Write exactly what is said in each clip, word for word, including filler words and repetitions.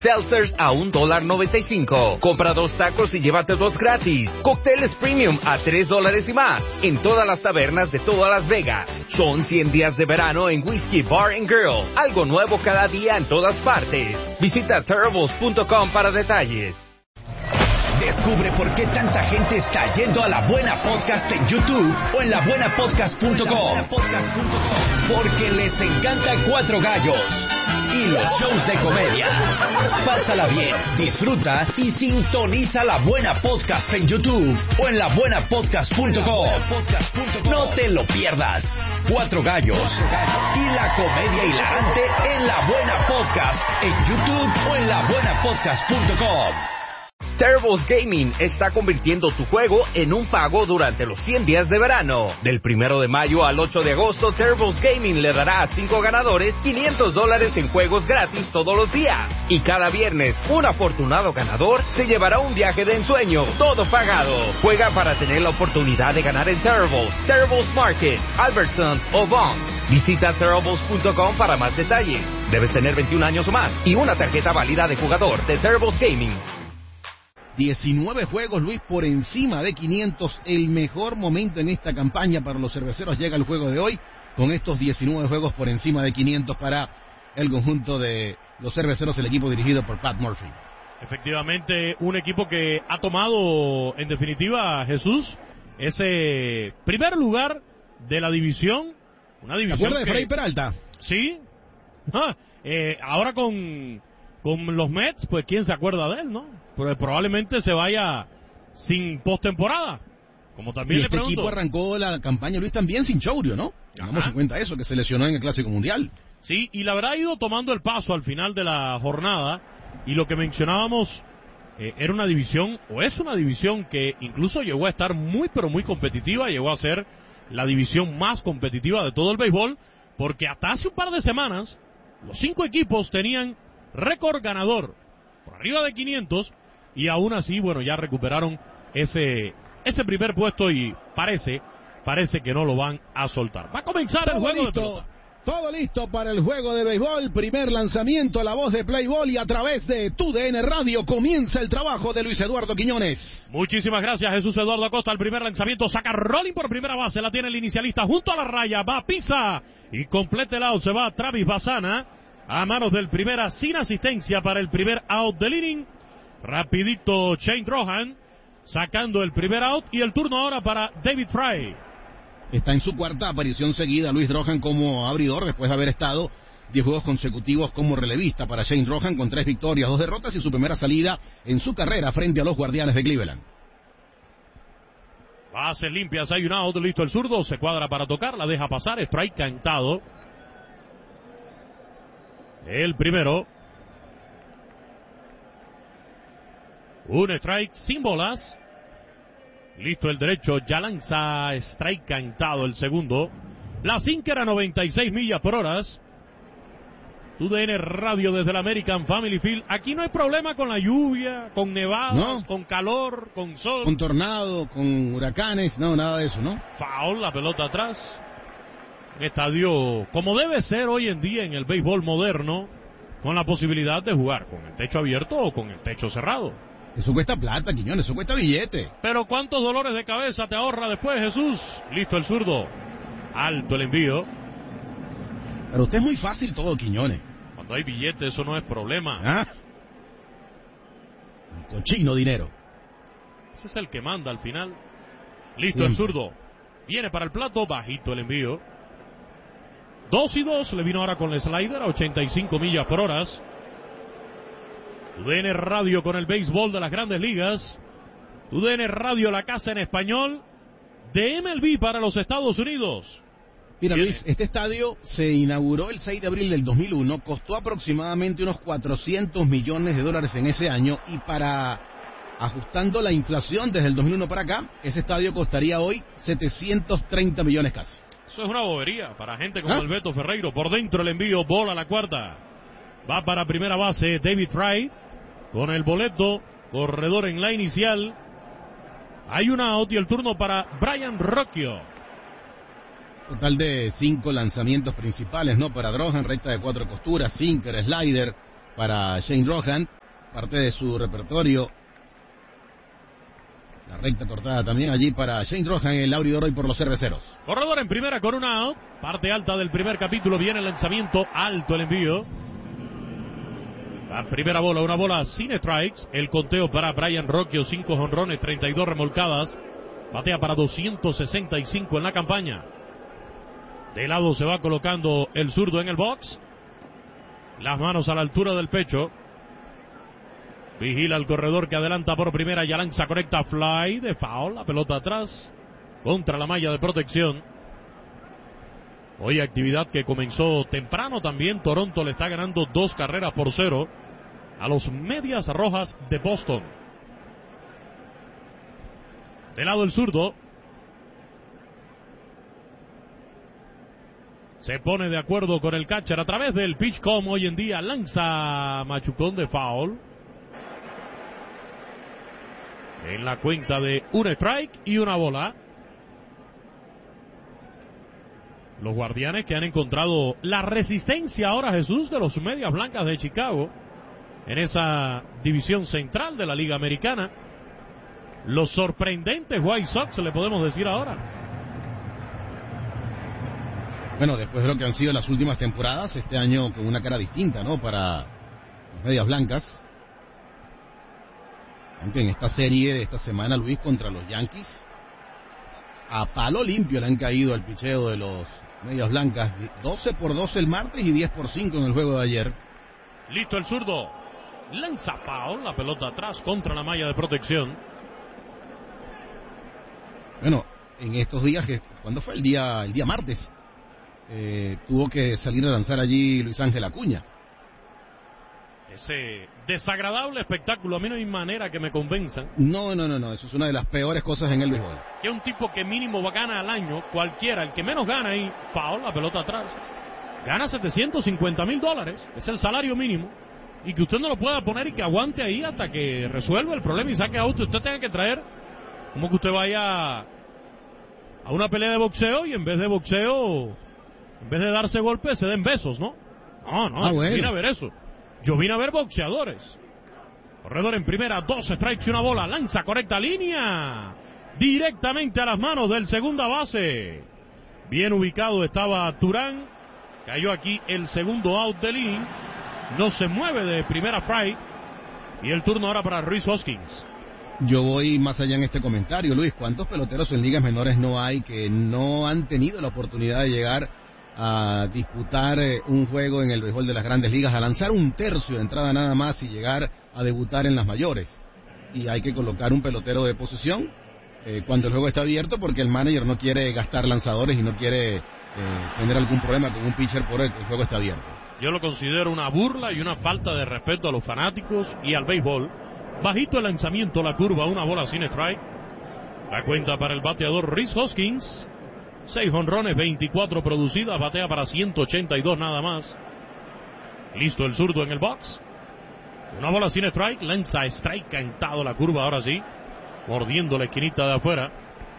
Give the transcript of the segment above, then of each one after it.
Seltzers a un dólar noventa y cinco. Compra dos tacos y llévate dos gratis. Cócteles premium a tres dólares y más. En todas las tabernas de todas Las Vegas. Son cien días de verano en Whiskey Bar and Grill. Algo nuevo cada día en todas partes. Visita Terribles punto com para detalles. Descubre por qué tanta gente está yendo a La Buena Podcast en YouTube o en la buena podcast punto com. Porque les encanta Cuatro Gallos y los shows de comedia. Pásala bien, disfruta y sintoniza La Buena Podcast en YouTube o en la buena podcast punto com. No te lo pierdas. Cuatro Gallos y la comedia hilarante en La Buena Podcast en YouTube o en la buena podcast punto com. Terribles Gaming está convirtiendo tu juego en un pago durante los cien días de verano. Del primero de mayo al ocho de agosto, Terribles Gaming le dará a cinco ganadores quinientos dólares en juegos gratis todos los días. Y cada viernes, un afortunado ganador se llevará un viaje de ensueño, todo pagado. Juega para tener la oportunidad de ganar en Terribles, Terribles Market, Albertsons o Vons. Visita Terribles punto com para más detalles. Debes tener veintiún años o más y una tarjeta válida de jugador de Terribles Gaming. diecinueve juegos, Luis, por encima de quinientos. El mejor momento en esta campaña para los cerveceros llega el juego de hoy, con estos diecinueve juegos por encima de quinientos para el conjunto de los cerveceros, el equipo dirigido por Pat Murphy. Efectivamente, un equipo que ha tomado, en definitiva, Jesús, ese primer lugar de la división. Una división. ¿Te acuerdas que... de Freddy Peralta? Sí. Ah, eh, ahora con, con los Mets, pues quién se acuerda de él, ¿no? Porque probablemente se vaya sin postemporada. Como también y le este pregunto. equipo arrancó la campaña, Luis, también sin Chourio, ¿no? Tengamos en cuenta eso, que se lesionó en el Clásico Mundial. Sí, y la verdad ha ido tomando el paso al final de la jornada. Y lo que mencionábamos, eh, era una división, o es una división que incluso llegó a estar muy, pero muy competitiva. Llegó a ser la división más competitiva de todo el béisbol. Porque hasta hace un par de semanas, los cinco equipos tenían récord ganador por arriba de quinientos. Y aún así, bueno, ya recuperaron ese ese primer puesto y parece, parece que no lo van a soltar. Va a comenzar el juego de pelota. Todo listo para el juego de béisbol. Primer lanzamiento, la voz de Play Ball, y a través de tu D N Radio comienza el trabajo de Luis Eduardo Quiñones. Muchísimas gracias, Jesús Eduardo Acosta. El primer lanzamiento saca rolling por primera base. La tiene el inicialista junto a la raya. Va, pisa y completa el out. Se va Travis Bassana a manos del primera sin asistencia para el primer out del inning. Rapidito Shane Drohan sacando el primer out y el turno ahora para David Fry. Está en su cuarta aparición seguida Luis Drohan como abridor después de haber estado diez juegos consecutivos como relevista para Shane Drohan, con tres victorias, dos derrotas y su primera salida en su carrera frente a los Guardianes de Cleveland. Bases limpias, hay un out, listo el zurdo, se cuadra para tocar, la deja pasar, strike cantado. El primero. Un strike sin bolas. Listo el derecho, ya lanza strike cantado el segundo. La sinker a noventa y seis millas por hora. Tu D N Radio desde el American Family Field. Aquí no hay problema con la lluvia, con nevadas, no. Con calor, con sol. Con tornado, con huracanes, no, nada de eso, ¿no? Foul, la pelota atrás. Un estadio como debe ser hoy en día en el béisbol moderno, con la posibilidad de jugar con el techo abierto o con el techo cerrado. Eso cuesta plata, Quiñones, eso cuesta billete. Pero ¿cuántos dolores de cabeza te ahorra después, Jesús? Listo el zurdo. Alto el envío. Pero usted es muy fácil todo, Quiñones. Cuando hay billete, eso no es problema. ¿Ah? Un cochino dinero. Ese es el que manda al final. Listo Siempre. El zurdo. Viene para el plato, bajito el envío. Dos y dos, le vino ahora con el slider a ochenta y cinco millas por hora. U D N Radio con el béisbol de las Grandes Ligas. U D N Radio, la casa en español de M L B para los Estados Unidos. Mira, ¿Tiene? Luis, este estadio se inauguró el seis de abril del dos mil uno, costó aproximadamente unos cuatrocientos millones de dólares en ese año, y para, ajustando la inflación desde el dos mil uno para acá, ese estadio costaría hoy setecientos treinta millones casi. Eso es una bobería para gente como ¿Ah? el Beto Ferreiro. Por dentro el envío, bola a la cuarta. Va para primera base David Fry con el boleto, corredor en la inicial. Hay una out y el turno para Brian Rocchio. Total de cinco lanzamientos principales, ¿no? Para Drohan, recta de cuatro costuras, sinker, slider, para Shane Rohan, parte de su repertorio. La recta cortada también allí para Shane Rohan, el abridor hoy por los cerveceros. Corredor en primera con una out. Parte alta del primer capítulo, viene el lanzamiento, alto el envío. La primera bola, una bola sin strikes. El conteo para Brian Rocchio, cinco jonrones, treinta y dos remolcadas. Batea para doscientos sesenta y cinco en la campaña. De lado se va colocando el zurdo en el box. Las manos a la altura del pecho. Vigila al corredor que adelanta por primera. Ya lanza correcta, fly de foul. La pelota atrás contra la malla de protección. Hoy actividad que comenzó temprano también. Toronto le está ganando dos carreras por cero a los Medias Rojas de Boston. De lado el zurdo. Se pone de acuerdo con el catcher a través del PitchCom. Hoy en día lanza machucón de foul. En la cuenta de un strike y una bola. Los Guardianes que han encontrado la resistencia ahora, Jesús, de los Medias Blancas de Chicago en esa división central de la Liga Americana. Los sorprendentes White Sox, le podemos decir ahora. Bueno, después de lo que han sido las últimas temporadas, este año con una cara distinta, ¿no? Para los Medias Blancas. Aunque en esta serie de esta semana, Luis, contra los Yankees, a palo limpio le han caído al picheo de los Medias Blancas. doce por doce el martes y diez por cinco en el juego de ayer. Listo el zurdo. Lanza foul, la pelota atrás contra la malla de protección. Bueno, en estos días, que ¿cuándo fue? El día, el día martes. Eh, tuvo que salir a lanzar allí Luis Ángel Acuña. Ese desagradable espectáculo, a mí no hay manera que me convenzan. No, no, no, no, eso es una de las peores cosas en el béisbol. Que un tipo que mínimo gana al año, cualquiera, el que menos gana ahí, foul, la pelota atrás, gana setecientos cincuenta mil dólares, es el salario mínimo, y que usted no lo pueda poner y que aguante ahí hasta que resuelva el problema y saque auto. Usted tenga que traer, como que usted vaya a una pelea de boxeo y en vez de boxeo, en vez de darse golpes, se den besos, ¿no? No, no, ah, bueno. Mira a ver eso. Yo vine a ver boxeadores. Corredor en primera, dos strikes y una bola. Lanza correcta línea. Directamente a las manos del segunda base. Bien ubicado estaba Turán. Cayó aquí el segundo out del inning. No se mueve de primera fry. Y el turno ahora para Rhys Hoskins. Yo voy más allá en este comentario, Luis. ¿Cuántos peloteros en ligas menores no hay que no han tenido la oportunidad de llegar a disputar eh, un juego en el béisbol de las grandes ligas, a lanzar un tercio de entrada nada más y llegar a debutar en las mayores? Y hay que colocar un pelotero de posición eh, cuando el juego está abierto, porque el manager no quiere gastar lanzadores y no quiere eh, tener algún problema con un pitcher por el que el juego está abierto. Yo lo considero una burla y una falta de respeto a los fanáticos y al béisbol. Bajito el lanzamiento, la curva, una bola sin strike. La cuenta para el bateador Rhys Hoskins. seis jonrones, veinticuatro producidas, batea para ciento ochenta y dos nada más. Listo el zurdo en el box. Una bola sin strike, lanza strike cantado, la curva ahora sí, mordiendo la esquinita de afuera.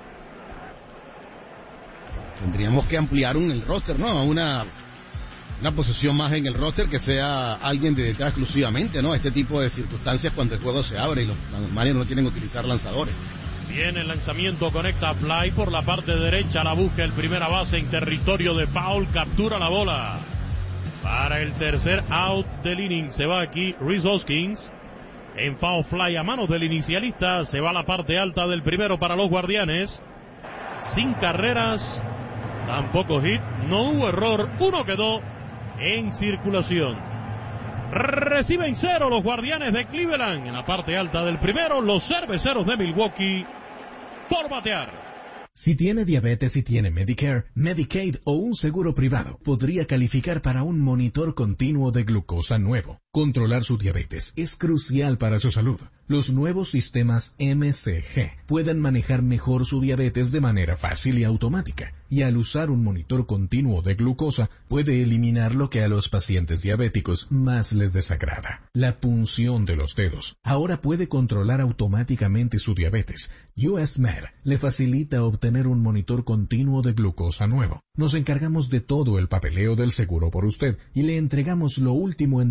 Tendríamos que ampliar un, el roster, ¿no? A una, una posición más en el roster que sea alguien dedicado exclusivamente, ¿no? A este tipo de circunstancias cuando el juego se abre y los managers no quieren utilizar lanzadores. Viene el lanzamiento, conecta fly por la parte derecha, la busca el primera base en territorio de foul, captura la bola. Para el tercer out del inning se va aquí Rhys Hoskins en foul fly a manos del inicialista. Se va a la parte alta del primero para los Guardianes. Sin carreras, tampoco hit, no hubo error, uno quedó en circulación. Reciben cero los Guardianes de Cleveland en la parte alta del primero, los Cerveceros de Milwaukee por batear. Si tiene diabetes y tiene Medicare, Medicaid o un seguro privado, podría calificar para un monitor continuo de glucosa nuevo. Controlar su diabetes es crucial para su salud. Los nuevos sistemas M C G pueden manejar mejor su diabetes de manera fácil y automática, y al usar un monitor continuo de glucosa puede eliminar lo que a los pacientes diabéticos más les desagrada: la punción de los dedos. Ahora puede controlar automáticamente su diabetes. U S Med le facilita obtener un monitor continuo de glucosa nuevo. Nos encargamos de todo el papeleo del seguro por usted y le entregamos lo último en tecnología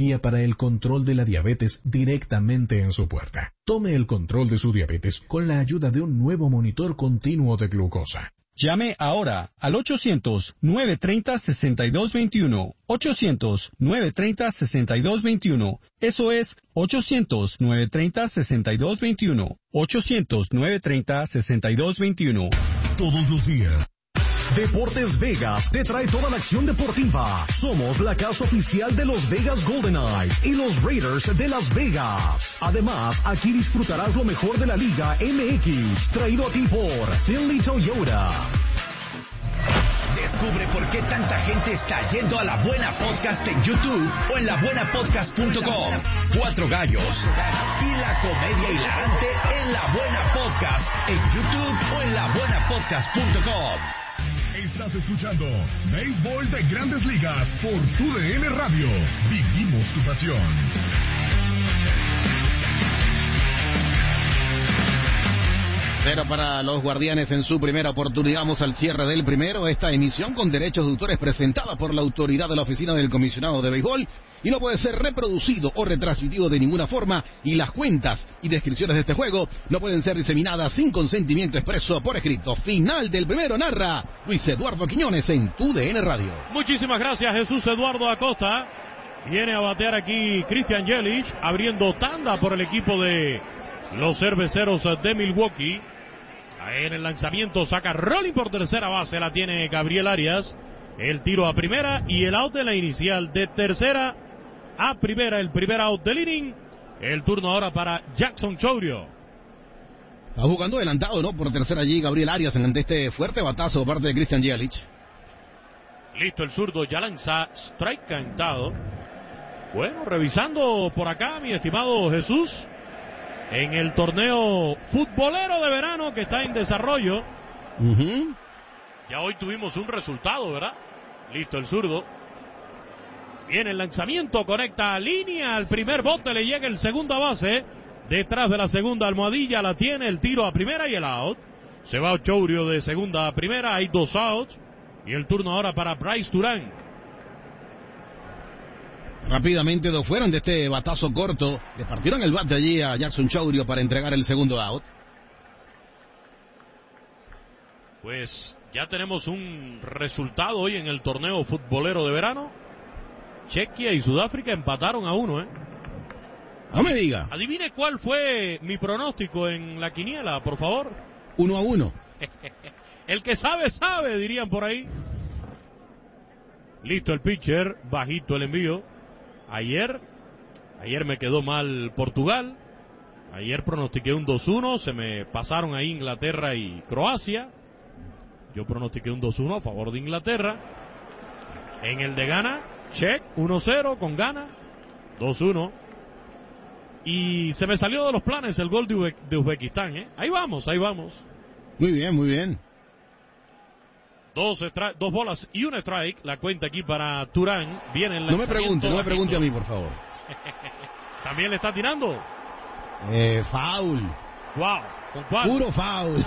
tecnología para el control de la diabetes directamente en su puerta. Tome el control de su diabetes con la ayuda de un nuevo monitor continuo de glucosa. Llame ahora al ochocientos, nueve treinta, sesenta y dos veintiuno. ochocientos, nueve treinta, sesenta y dos veintiuno. Eso es ochocientos, nueve treinta, sesenta y dos veintiuno. ochocientos, nueve treinta, sesenta y dos veintiuno. Todos los días. Deportes Vegas te trae toda la acción deportiva. Somos la casa oficial de los Vegas Golden Knights y los Raiders de Las Vegas. Además, aquí disfrutarás lo mejor de la Liga M X, traído a ti por Finley Toyota. Descubre por qué tanta gente está yendo a La Buena Podcast en YouTube o en la buena podcast punto com. Cuatro gallos y la comedia hilarante en La Buena Podcast en YouTube o en la buena podcast punto com. Estás escuchando Béisbol de Grandes Ligas por Tu D N Radio. Vivimos tu pasión. Pero para los Guardianes en su primera oportunidad, vamos al cierre del primero. Esta emisión con derechos de autor es presentada por la autoridad de la Oficina del Comisionado de Béisbol y no puede ser reproducido o retransmitido de ninguna forma, y las cuentas y descripciones de este juego no pueden ser diseminadas sin consentimiento expreso por escrito. Final del primero, narra Luis Eduardo Quiñones en Tu D N Radio. Muchísimas gracias, Jesús Eduardo Acosta. Viene a batear aquí Christian Yelich, abriendo tanda por el equipo de los Cerveceros de Milwaukee. En el lanzamiento saca rolling por tercera base, la tiene Gabriel Arias. El tiro a primera y el out de la inicial de tercera a primera, el primer out del inning. El turno ahora para Jackson Chourio. Está jugando adelantado, ¿no? Por tercera allí Gabriel Arias ante este fuerte batazo por parte de Christian Yelich. Listo el zurdo, ya lanza strike cantado. Bueno, revisando por acá, mi estimado Jesús, en el torneo futbolero de verano que está en desarrollo. Uh-huh. Ya hoy tuvimos un resultado, ¿verdad? Listo el zurdo. Viene el lanzamiento, conecta a línea, al primer bote le llega el segunda base. Detrás de la segunda almohadilla la tiene, el tiro a primera y el out. Se va Chourio de segunda a primera, hay dos outs. Y el turno ahora para Bryce Durán. Rápidamente dos fueron de este batazo corto. Le partieron el bate allí a Jackson Chourio para entregar el segundo out. Pues ya tenemos un resultado hoy en el torneo futbolero de verano. Chequia y Sudáfrica empataron a uno, ¿eh? No me diga. Adivine cuál fue mi pronóstico en la quiniela, por favor. Uno a uno. El que sabe, sabe, dirían por ahí. Listo el pitcher, bajito el envío. Ayer, ayer me quedó mal Portugal. Ayer pronostiqué un dos uno, se me pasaron ahí Inglaterra y Croacia. Yo pronostiqué un dos uno a favor de Inglaterra. En el de Ghana, check, uno cero con Ghana, dos uno. Y se me salió de los planes el gol de, Uzbe- de Uzbekistán, ¿eh? Ahí vamos, ahí vamos. Muy bien, muy bien. Dos, stri- dos bolas y un strike, la cuenta aquí para Turán. Viene el No me lanzamiento pregunte, no me bajito. pregunte a mí, por favor. También le está tirando. Eh, foul. Wow, con cuatro. Puro foul.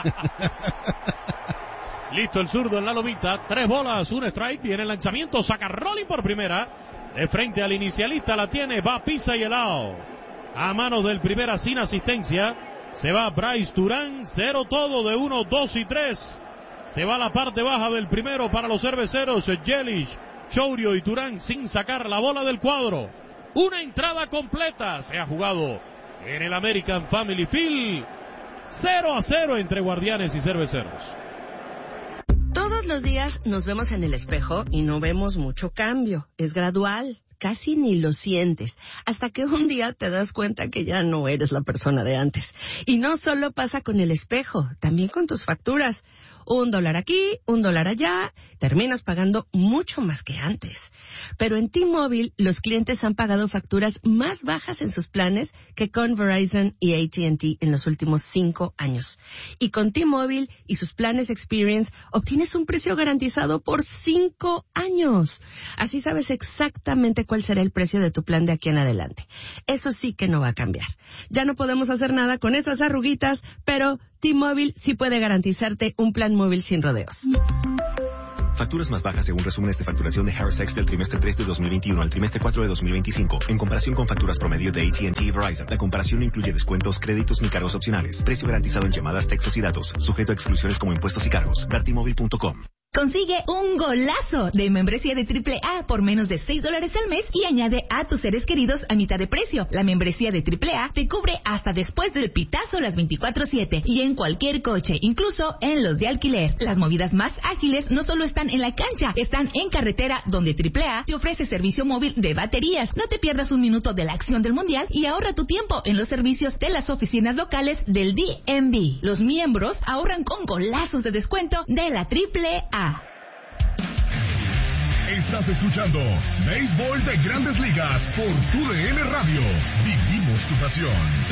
Listo el zurdo en la lomita. Tres bolas, un strike. Viene el lanzamiento. Saca rolling por primera. De frente al inicialista la tiene. Va, pisa y el out. A manos del primera sin asistencia. Se va Bryce Durán. Cero todo de uno, dos y tres. Se va a la parte baja del primero para los cerveceros. Yelich, Chourio y Durán sin sacar la bola del cuadro. Una entrada completa. Se ha jugado en el American Family Field. cero a cero entre Guardianes y Cerveceros. Todos los días nos vemos en el espejo y no vemos mucho cambio. Es gradual, casi ni lo sientes, hasta que un día te das cuenta que ya no eres la persona de antes. Y no solo pasa con el espejo, también con tus facturas. Un dólar aquí, un dólar allá, terminas pagando mucho más que antes. Pero en T-Mobile, los clientes han pagado facturas más bajas en sus planes que con Verizon y A T and T en los últimos cinco años. Y con T-Mobile y sus planes Experience, obtienes un precio garantizado por cinco años. Así sabes exactamente cuál será el precio de tu plan de aquí en adelante. Eso sí que no va a cambiar. Ya no podemos hacer nada con esas arruguitas, pero T-Mobile sí puede garantizarte un plan móvil sin rodeos. Facturas más bajas según resúmenes de facturación de Harris X del trimestre tres de dos mil veintiuno al trimestre cuatro de dos mil veinticinco. En comparación con facturas promedio de A T and T y Verizon. La comparación no incluye descuentos, créditos ni cargos opcionales. Precio garantizado en llamadas, textos y datos. Sujeto a exclusiones como impuestos y cargos. Dartimóvil punto com. Consigue un golazo de membresía de triple A por menos de seis dólares al mes y añade a tus seres queridos a mitad de precio. La membresía de triple A te cubre hasta después del pitazo las veinticuatro siete y en cualquier coche, incluso en los de alquiler. Las movidas más ágiles no solo están en la cancha, están en carretera, donde triple A te ofrece servicio móvil de baterías. No te pierdas un minuto de la acción del mundial y ahorra tu tiempo en los servicios de las oficinas locales del D M V. Los miembros ahorran con golazos de descuento de la triple A. Estás escuchando Béisbol de Grandes Ligas por Tu D N Radio. Vivimos tu pasión.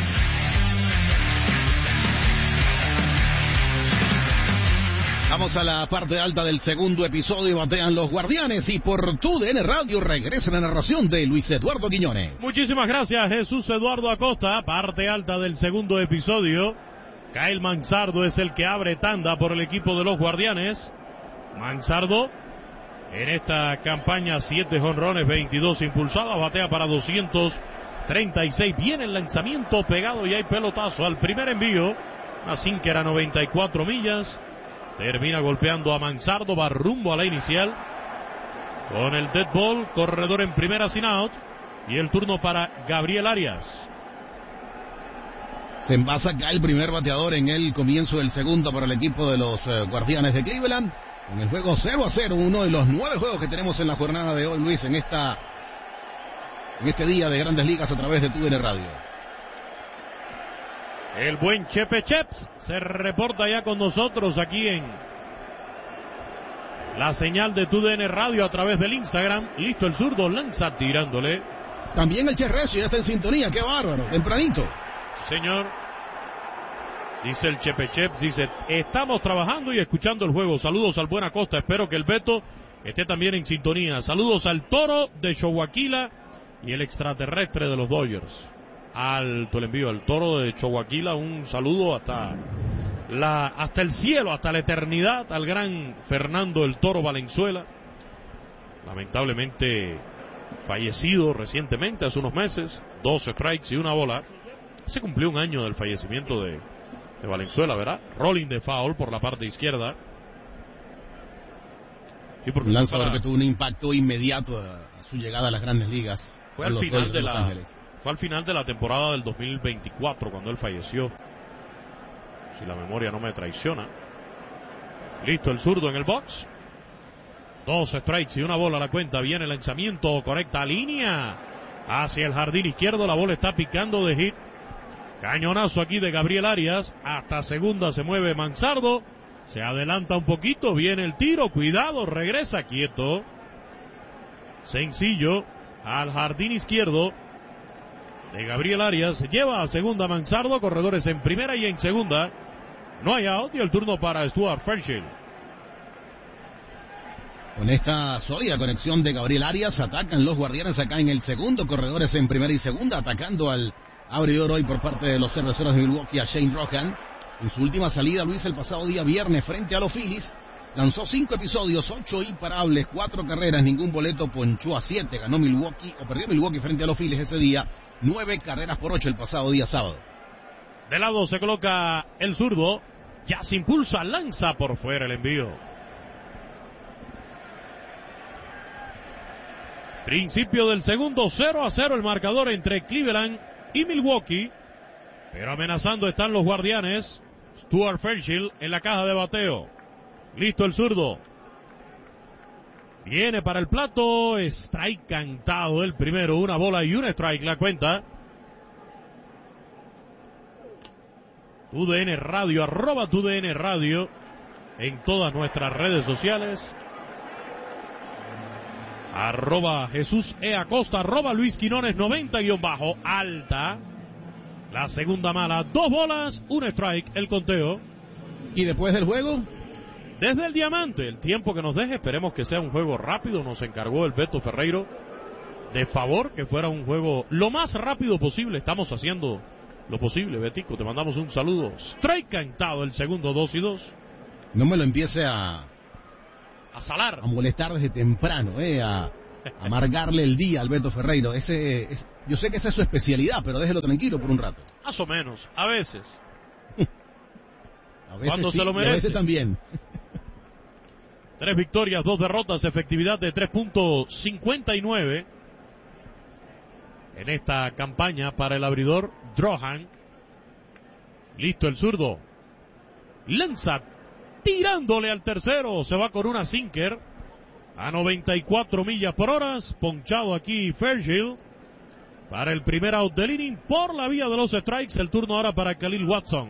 Vamos a la parte alta del segundo episodio y batean los Guardianes y por Tu D N Radio regresa la narración de Luis Eduardo Quiñones. Muchísimas gracias, Jesús Eduardo Acosta. Parte alta del segundo episodio. Kyle Manzardo es el que abre tanda por el equipo de los Guardianes. Manzardo en esta campaña, siete jonrones, veintidós impulsadas, batea para doscientos treinta y seis. Viene el lanzamiento pegado y hay pelotazo al primer envío. A sinker a noventa y cuatro millas. Termina golpeando a Manzardo, va rumbo a la inicial. Con el dead ball, corredor en primera sin out. Y el turno para Gabriel Arias. Se envasa acá el primer bateador en el comienzo del segundo para el equipo de los uh, Guardianes de Cleveland. En el juego cero a cero, uno de los nueve juegos que tenemos en la jornada de hoy, Luis, en esta en este día de Grandes Ligas a través de Tu D N Radio. El buen Chepe Cheps se reporta ya con nosotros aquí en la señal de Tu D N Radio a través del Instagram. Listo el zurdo, lanza tirándole. También el Che Recio ya está en sintonía, qué bárbaro, tempranito. Señor. Dice el Chepe Cheps, dice, estamos trabajando y escuchando el juego. Saludos al buen Acosta, espero que el Beto esté también en sintonía. Saludos al Toro de Choaquila y el extraterrestre de los Dodgers. Alto el envío, al Toro de Choaquila, un saludo hasta la hasta el cielo, hasta la eternidad, al gran Fernando el Toro Valenzuela. Lamentablemente fallecido recientemente, hace unos meses, dos strikes y una bola. Se cumplió un año del fallecimiento de de Valenzuela, ¿verdad? Rolling de foul por la parte izquierda. Y porque un lanzador para... que tuvo un impacto inmediato a, a su llegada a las Grandes Ligas. Fue al final de, de la fue al final de la temporada del dos mil veinticuatro cuando él falleció. Si la memoria no me traiciona. Listo el zurdo en el box. Dos strikes y una bola a la cuenta. Viene el lanzamiento, correcta línea hacia el jardín izquierdo. La bola está picando de hit. Cañonazo aquí de Gabriel Arias. Hasta segunda se mueve Manzardo. Se adelanta un poquito. Viene el tiro. Cuidado. Regresa quieto. Sencillo. Al jardín izquierdo de Gabriel Arias. Lleva a segunda Manzardo. Corredores en primera y en segunda. No hay out. Y el turno para Stuart Fairchild. Con esta sólida conexión de Gabriel Arias, atacan los Guardianes acá en el segundo. Corredores en primera y segunda. Atacando al abridor hoy por parte de los cerveceros de Milwaukee a Shane Rohan. En su última salida, Luis, el pasado día viernes frente a los Phillies, lanzó cinco episodios, ocho imparables, cuatro carreras, ningún boleto, ponchó a siete, ganó Milwaukee, o perdió Milwaukee frente a los Phillies ese día, nueve carreras por ocho el pasado día sábado. De lado se coloca el zurdo, ya se impulsa, lanza por fuera el envío. Principio del segundo, cero a cero el marcador entre Cleveland y Milwaukee, pero amenazando están los Guardianes. Stuart Fairchild en la caja de bateo. Listo el zurdo. Viene para el plato. Strike cantado el primero. Una bola y un strike la cuenta. Tu D N Radio, arroba Tu D N Radio en todas nuestras redes sociales. Arroba Jesús E. Acosta, arroba Luis Quinones noventa guión bajo alta. La segunda mala, dos bolas, un strike, el conteo. ¿Y después del juego? Desde el diamante, el tiempo que nos deje, esperemos que sea un juego rápido. Nos encargó el Beto Ferreiro de favor que fuera un juego lo más rápido posible. Estamos haciendo lo posible, Betico, te mandamos un saludo. Strike cantado, el segundo, dos y dos. No me lo empiece a A salar. A molestar desde temprano, eh, a, a amargarle el día al Beto Ferreiro. Ese, es, yo sé que esa es su especialidad, pero déjelo tranquilo por un rato. Más o menos, a veces. A veces Cuando sí, se lo y merece. a veces también. Tres victorias, dos derrotas, efectividad de tres punto cincuenta y nueve en esta campaña para el abridor Drohan. Listo el zurdo. Lanza tirándole al tercero. Se va con una sinker a noventa y cuatro millas por hora. Ponchado aquí Fairchild para el primer out del inning por la vía de los strikes. El turno ahora para Khalil Watson.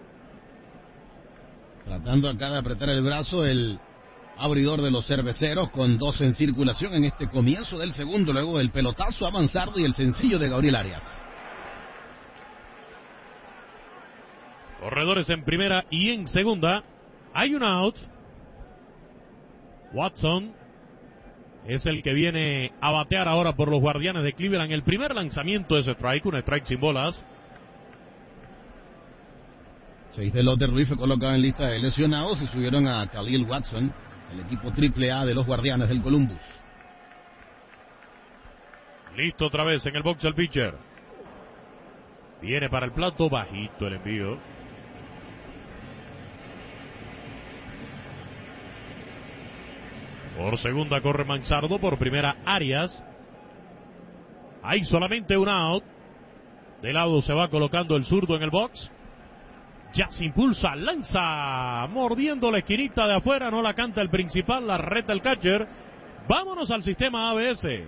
Tratando acá de apretar el brazo el abridor de los cerveceros con dos en circulación en este comienzo del segundo, luego del pelotazo a Manzardo y el sencillo de Gabriel Arias. Corredores en primera y en segunda. Hay un out. Watson es el que viene a batear ahora por los Guardianes de Cleveland. El primer lanzamiento es strike, un strike sin bolas. Seis de Lotte Ruiz fue colocado en lista de lesionados y subieron a Khalil Watson, el equipo triple A de los Guardianes del Columbus. Listo otra vez en el box el pitcher. Viene para el plato, bajito el envío. Por segunda corre Manzardo, por primera Arias. Hay solamente un out. De lado se va colocando el zurdo en el box. Ya se impulsa, lanza, mordiendo la esquinita de afuera, no la canta el principal, la reta el catcher. Vámonos al sistema A B S.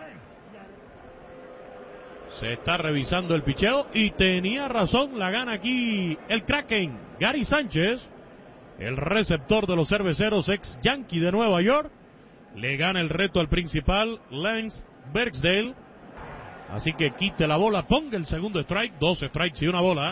Se está revisando el picheo y tenía razón, la gana aquí el Kraken, Gary Sánchez, el receptor de los cerveceros, ex Yankee de Nueva York. Le gana el reto al principal, Lance Bergsdale. Así que quite la bola, ponga el segundo strike, dos strikes y una bola.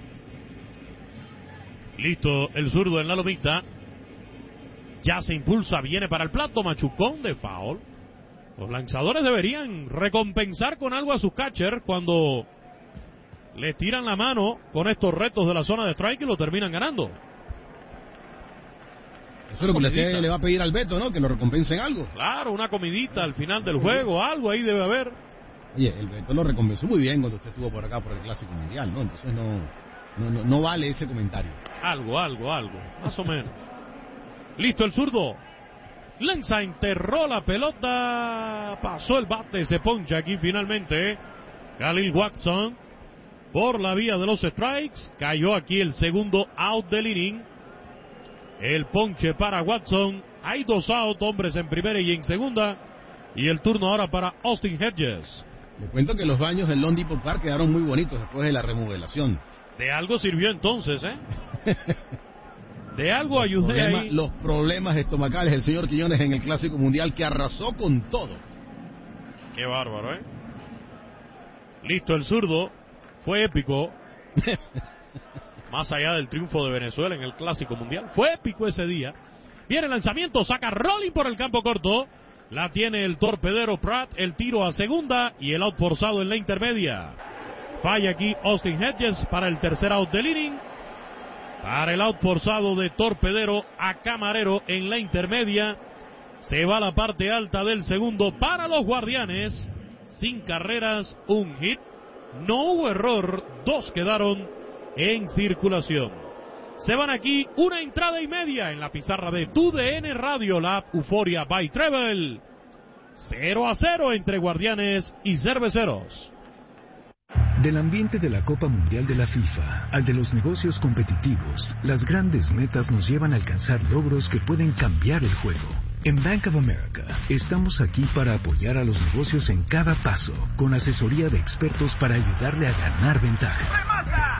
Listo el zurdo en la lomita. Ya se impulsa, viene para el plato, machucón de foul. Los lanzadores deberían recompensar con algo a sus catchers cuando les tiran la mano con estos retos de la zona de strike y lo terminan ganando. Eso es lo que usted le va a pedir al Beto, ¿no? Que lo recompensen algo. Claro, una comidita al final del juego, algo ahí debe haber. Oye, el Beto lo recompensó muy bien cuando usted estuvo por acá por el Clásico Mundial, ¿no? Entonces no, no, no, no vale ese comentario. Algo, algo, algo, más o menos. Listo el zurdo. Lanza, enterró la pelota, pasó el bate, se poncha aquí finalmente Khalil Watson por la vía de los strikes. Cayó aquí el segundo out del inning. El ponche para Watson. Hay dos out, hombres en primera y en segunda. Y el turno ahora para Austin Hedges. Le cuento que los baños del Lone Depot Park quedaron muy bonitos después de la remodelación. De algo sirvió entonces, ¿eh? De algo los ayudé problemas, ahí. Los problemas estomacales del señor Quiñones en el Clásico Mundial, que arrasó con todo. Qué bárbaro, ¿eh? Listo el zurdo. Fue épico. Más allá del triunfo de Venezuela en el Clásico Mundial. Fue épico ese día. Viene el lanzamiento, saca rolling por el campo corto. La tiene el torpedero Pratt, el tiro a segunda y el out forzado en la intermedia. Falla aquí Austin Hedges para el tercer out del inning. Para el out forzado de torpedero a Camarero en la intermedia. Se va a la parte alta del segundo para los Guardianes. Sin carreras, un hit. No hubo error, dos quedaron en circulación. Se van aquí una entrada y media en la pizarra de Tu D N Radio, la Euforia by Travel. cero a cero entre Guardianes y Cerveceros. Del ambiente de la Copa Mundial de la FIFA al de los negocios competitivos, las grandes metas nos llevan a alcanzar logros que pueden cambiar el juego. En Bank of America estamos aquí para apoyar a los negocios en cada paso, con asesoría de expertos para ayudarle a ganar ventaja.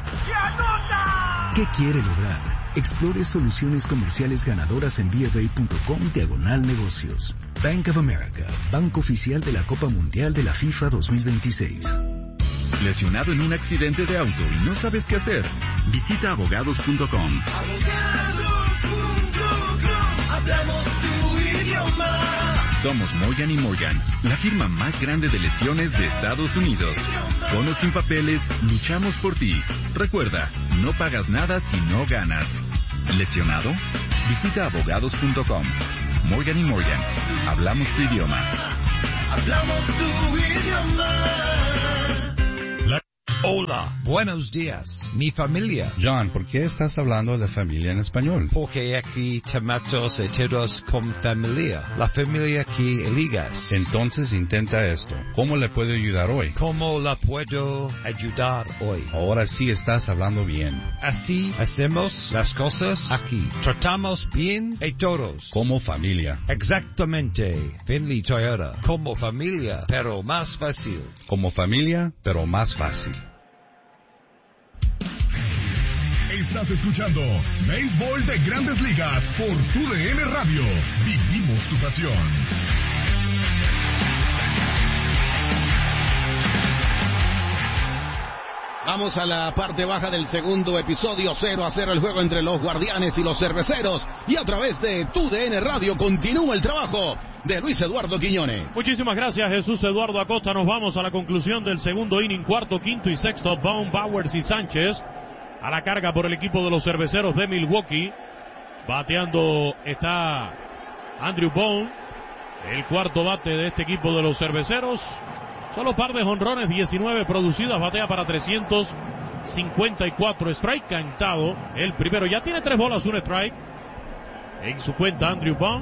¿Qué quiere lograr? Explore soluciones comerciales ganadoras en bofA.com diagonal negocios. Bank of America, banco oficial de la Copa Mundial de la FIFA dos mil veintiséis. ¿Lesionado en un accidente de auto y no sabes qué hacer? Visita abogados punto com. Hablamos tu idioma. Somos Morgan y Morgan, la firma más grande de lesiones de Estados Unidos. Con o sin papeles, luchamos por ti. Recuerda, no pagas nada si no ganas. ¿Lesionado? Visita abogados punto com. Morgan y Morgan. Hablamos tu idioma. Hablamos tu idioma. Hola, buenos días, mi familia. John, ¿por qué estás hablando de familia en español? Porque aquí tomamos todos con familia. La familia aquí ligas. Entonces intenta esto. ¿Cómo le puedo ayudar hoy? ¿Cómo la puedo ayudar hoy? Ahora sí estás hablando bien. Así hacemos las cosas aquí. Tratamos bien a todos. Como familia. Exactamente. Finley Toyota. Como familia, pero más fácil. Como familia, pero más fácil. Estás escuchando Béisbol de Grandes Ligas por Tu D N Radio. Vivimos tu pasión. Vamos a la parte baja del segundo episodio. Cero a cero el juego entre los Guardianes y los Cerveceros. Y a través de Tu D N Radio continúa el trabajo de Luis Eduardo Quiñones. Muchísimas gracias, Jesús Eduardo Acosta. Nos vamos a la conclusión del segundo inning, cuarto, quinto y sexto. Baum, Bowers y Sánchez a la carga por el equipo de los Cerveceros de Milwaukee. Bateando está Andrew Vaughn, el cuarto bate de este equipo de los Cerveceros. Solo par de jonrones, diecinueve producidas, batea para trescientos cincuenta y cuatro. Strike cantado, el primero. Ya tiene tres bolas, un strike en su cuenta Andrew Vaughn.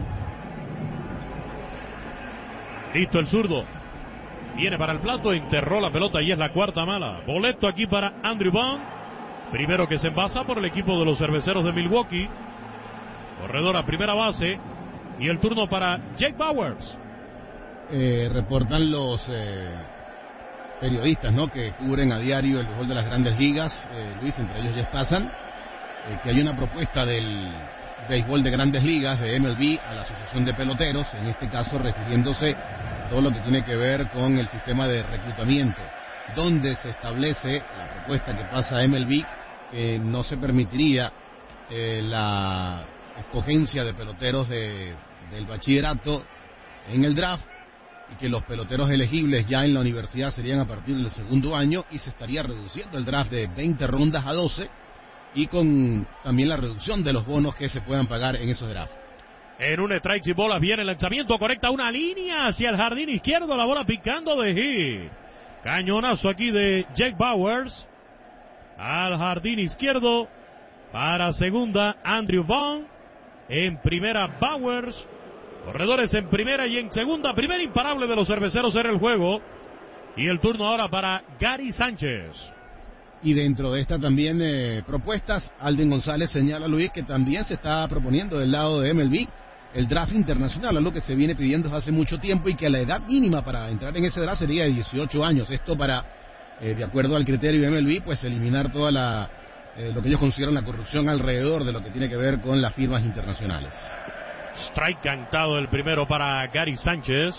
Listo el zurdo. Viene para el plato, enterró la pelota y es la cuarta mala. Boleto aquí para Andrew Vaughn. Primero que se envasa por el equipo de los Cerveceros de Milwaukee. Corredor a primera base. Y el turno para Jake Bowers. Eh, reportan los eh, periodistas, ¿no?, que cubren a diario el béisbol de las Grandes Ligas, eh, Luis, entre ellos Jeff Passan, eh, que hay una propuesta del béisbol de Grandes Ligas, de M L B, a la Asociación de Peloteros, en este caso refiriéndose a todo lo que tiene que ver con el sistema de reclutamiento, donde se establece la propuesta que pasa a M L B, que no se permitiría eh, la escogencia de peloteros de, del bachillerato en el draft, y que los peloteros elegibles ya en la universidad serían a partir del segundo año, y se estaría reduciendo el draft de veinte rondas a doce, y con también la reducción de los bonos que se puedan pagar en esos drafts. En un strike y bolas viene el lanzamiento, conecta una línea hacia el jardín izquierdo, la bola picando de hit. Cañonazo aquí de Jake Bowers al jardín izquierdo. Para segunda Andrew Vaughn, en primera Bowers. Corredores en primera y en segunda. Primer imparable de los Cerveceros era el juego. Y el turno ahora para Gary Sánchez. Y dentro de esta también eh, propuestas, Alden González señala, Luis, que también se está proponiendo del lado de M L B el draft internacional, algo que se viene pidiendo desde hace mucho tiempo, y que la edad mínima para entrar en ese draft sería de dieciocho años. Esto para, eh, de acuerdo al criterio de M L B, pues eliminar toda la eh, lo que ellos consideran la corrupción alrededor de lo que tiene que ver con las firmas internacionales. Strike cantado el primero para Gary Sánchez.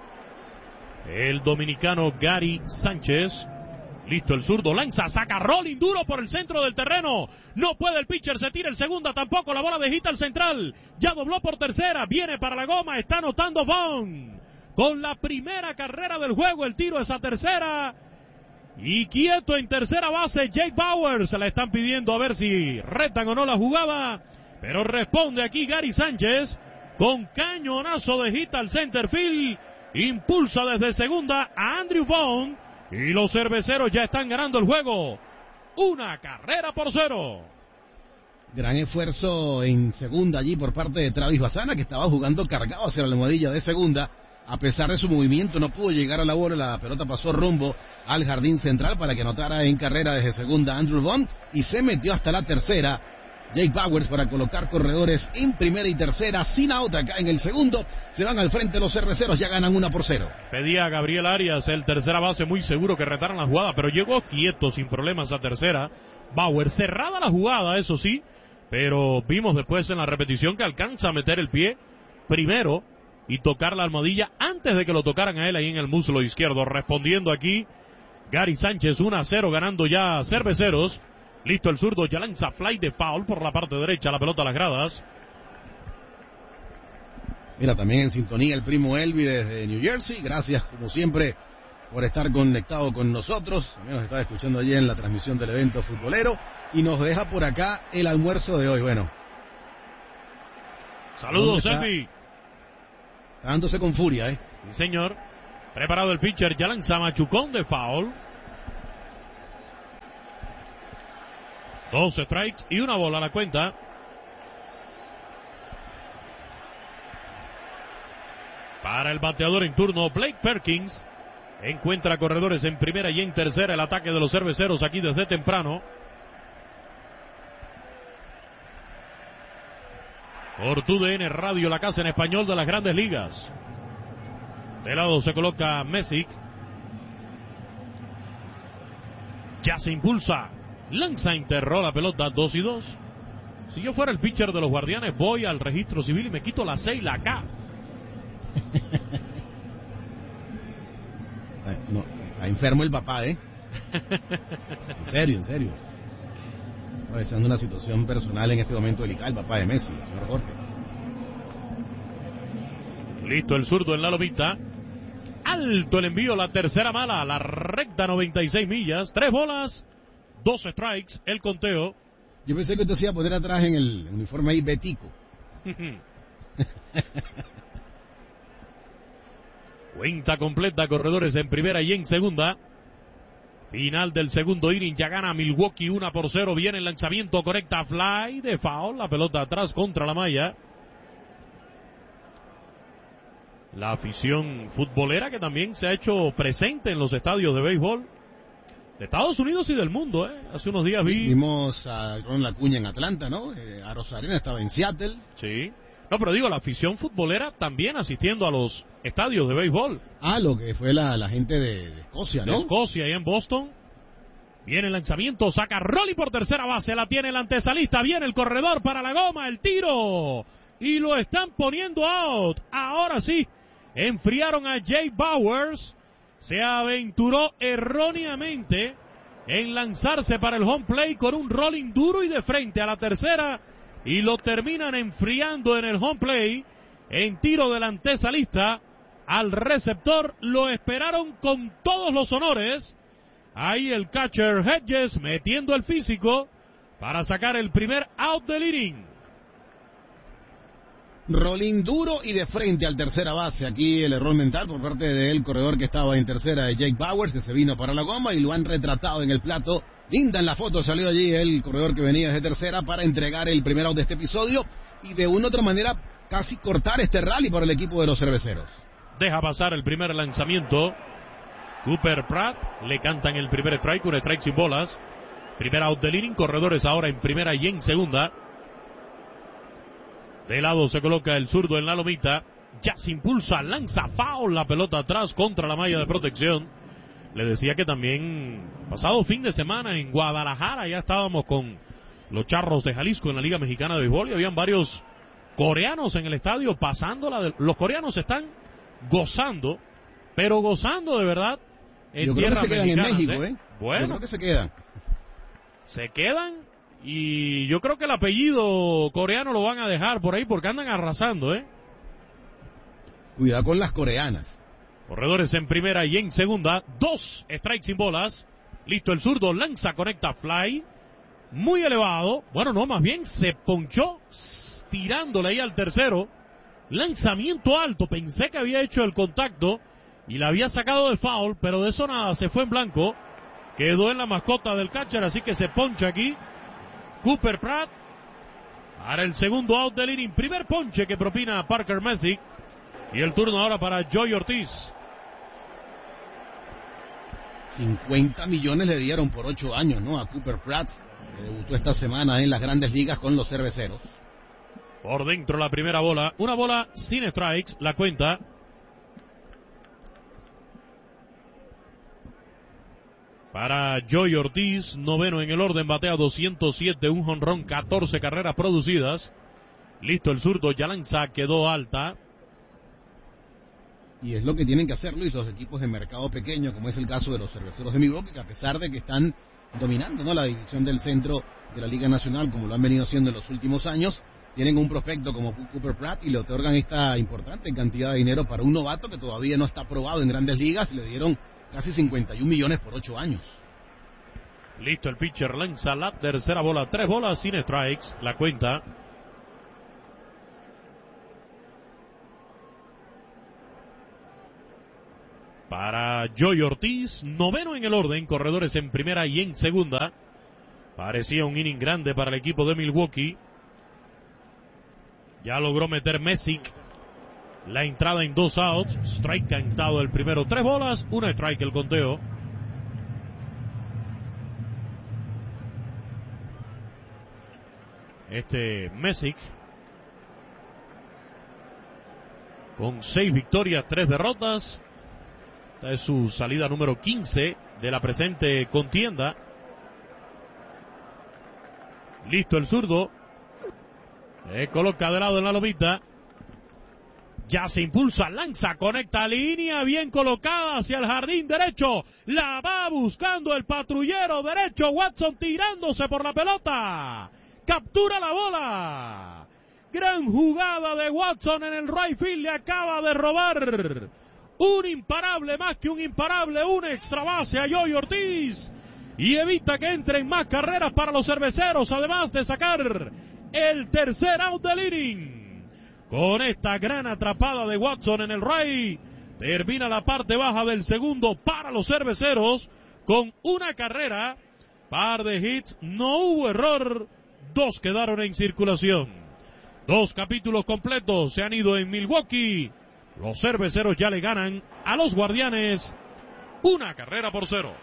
El dominicano Gary Sánchez. Listo el zurdo, lanza, saca rolling duro por el centro del terreno. No puede el pitcher, se tira el segunda, tampoco la bola de hit al central. Ya dobló por tercera, viene para la goma, está anotando Vaughn. Con la primera carrera del juego, el tiro es a tercera. Y quieto en tercera base Jake Bowers. Se la están pidiendo a ver si retan o no la jugada. Pero responde aquí Gary Sánchez con cañonazo de hit al center field. Impulsa desde segunda a Andrew Vaughn. Y los Cerveceros ya están ganando el juego. Una carrera por cero. Gran esfuerzo en segunda allí por parte de Travis Bassana, que estaba jugando cargado hacia la almohadilla de segunda. A pesar de su movimiento no pudo llegar a la bola. La pelota pasó rumbo al jardín central para que anotara en carrera desde segunda Andrew Vaughn. Y se metió hasta la tercera Jake Bowers para colocar corredores en primera y tercera, sin out acá en el segundo. Se van al frente los Cerveceros, ya ganan una por cero. Pedía a Gabriel Arias, el tercera base, muy seguro que retaran la jugada, pero llegó quieto, sin problemas a tercera. Bowers, cerrada la jugada, eso sí, pero vimos después en la repetición que alcanza a meter el pie primero y tocar la almohadilla antes de que lo tocaran a él ahí en el muslo izquierdo. Respondiendo aquí Gary Sánchez, uno a cero, ganando ya Cerveceros. Listo el zurdo, ya lanza fly de foul por la parte derecha, la pelota a las gradas. Mira, también en sintonía el primo Elvi desde New Jersey. Gracias, como siempre, por estar conectado con nosotros. También nos estaba escuchando allí en la transmisión del evento futbolero. Y nos deja por acá el almuerzo de hoy. Bueno. Saludos, Elvi. dándose con furia, ¿eh? Sí, señor. Preparado el pitcher, ya lanza machucón de foul. Dos strikes y una bola a la cuenta. Para el bateador en turno, Blake Perkins. Encuentra corredores en primera y en tercera. El ataque de los cerveceros aquí desde temprano. Por T U D N Radio, la casa en español de las Grandes Ligas. De lado se coloca Messick. Ya se impulsa. Lanza, enterró la pelota, dos y dos. Si yo fuera el pitcher de los Guardianes, voy al registro civil y me quito la C y la K. No, está enfermo el papá, ¿eh? En serio, en serio. Está atravesando una situación personal en este momento delicada el papá de Messi, el señor Jorge. Listo el zurdo en la lomita. Alto el envío, la tercera mala, la recta noventa y seis millas, tres bolas, dos strikes, el conteo. Yo pensé que usted se iba a poner atrás en el uniforme ahí Betico. Cuenta completa, corredores en primera y en segunda. Final del segundo inning, ya gana Milwaukee uno por cero. Viene el lanzamiento, correcta, fly de foul, la pelota atrás contra la malla. La afición futbolera que también se ha hecho presente en los estadios de béisbol de Estados Unidos y del mundo, ¿eh? Hace unos días vi... Vimos a Ron Acuña en Atlanta, ¿no? Eh, a Rosarena estaba en Seattle. Sí. No, pero digo, la afición futbolera también asistiendo a los estadios de béisbol. Ah, lo que fue la, la gente de, de Escocia, ¿no? De Escocia y en Boston. Viene el lanzamiento, saca Rolly por tercera base, la tiene el antesalista, viene el corredor para la goma, el tiro. Y lo están poniendo out. Ahora sí. Enfriaron a Jay Bowers, se aventuró erróneamente en lanzarse para el home play con un rolling duro y de frente a la tercera y lo terminan enfriando en el home play en tiro del antesalista al receptor. Lo esperaron con todos los honores. Ahí el catcher Hedges metiendo el físico para sacar el primer out del inning. Rolling duro y de frente al tercera base. Aquí el error mental por parte del corredor que estaba en tercera, de Jake Bowers, que se vino para la goma y lo han retratado en el plato. Linda en la foto salió allí el corredor que venía desde tercera para entregar el primer out de este episodio y de una u otra manera casi cortar este rally por el equipo de los cerveceros. Deja pasar el primer lanzamiento. Cooper Pratt, le cantan el primer strike, un strike sin bolas. Primer out del inning, corredores ahora en primera y en segunda. De lado se coloca el zurdo en la lomita. Ya se impulsa, lanza foul, la pelota atrás contra la malla de protección. Le decía que también pasado fin de semana en Guadalajara ya estábamos con los Charros de Jalisco en la Liga Mexicana de Béisbol y habían varios coreanos en el estadio pasándola. De... Los coreanos están gozando, pero gozando de verdad en Yo creo que tierras se quedan en México, ¿eh? ¿eh? Bueno, Yo creo que se quedan. Se quedan. Y yo creo que el apellido coreano lo van a dejar por ahí porque andan arrasando, ¿eh? Cuidado con las coreanas. Corredores en primera y en segunda. Dos strikes sin bolas. Listo el zurdo, lanza, conecta, fly. Muy elevado. Bueno, no, más bien se ponchó tirándole ahí al tercero. Lanzamiento alto. Pensé que había hecho el contacto y la había sacado de foul, pero de eso nada, se fue en blanco. Quedó en la mascota del catcher, así que se poncha aquí Cooper Pratt para el segundo out del inning. Primer ponche que propina Parker Messick. Y el turno ahora para Joey Ortiz. cincuenta millones le dieron por ocho años, ¿no? A Cooper Pratt, que debutó esta semana en las Grandes Ligas con los cerveceros. Por dentro la primera bola. Una bola sin strikes, la cuenta. Para Joey Ortiz, noveno en el orden, batea doscientos siete, un jonrón, catorce carreras producidas. Listo el zurdo, ya lanza, quedó alta. Y es lo que tienen que hacer, Luis, los equipos de mercado pequeño, como es el caso de los cerveceros de Milwaukee, que a pesar de que están dominando, ¿no?, la división del centro de la Liga Nacional, como lo han venido haciendo en los últimos años, tienen un prospecto como Cooper Pratt y le otorgan esta importante cantidad de dinero para un novato que todavía no está aprobado en Grandes Ligas y le dieron casi cincuenta y un millones por ocho años. Listo el pitcher, lanza la tercera bola, tres bolas sin strikes, la cuenta. para Joey Ortiz, noveno en el orden, corredores en primera y en segunda. Parecía un inning grande para el equipo de Milwaukee. Ya logró meter Messick la entrada en dos outs. Strike cantado el primero, tres bolas, una strike el conteo. Este Messick con seis victorias, tres derrotas. Esta es su salida número quince de la presente contienda. Listo el zurdo. Se coloca de lado en la lomita. Ya se impulsa, lanza, conecta línea, bien colocada hacia el jardín derecho. La va buscando el patrullero derecho. Watson tirándose por la pelota. Captura la bola. Gran jugada de Watson en el right field. Le acaba de robar un imparable, más que un imparable, un extra base a Joey Ortiz. Y evita que entren más carreras para los cerveceros, además de sacar el tercer out del inning. Con esta gran atrapada de Watson en el right, termina la parte baja del segundo para los cerveceros con una carrera, par de hits, no hubo error, dos quedaron en circulación. Dos capítulos completos se han ido en Milwaukee. Los cerveceros ya le ganan a los Guardianes una carrera por cero.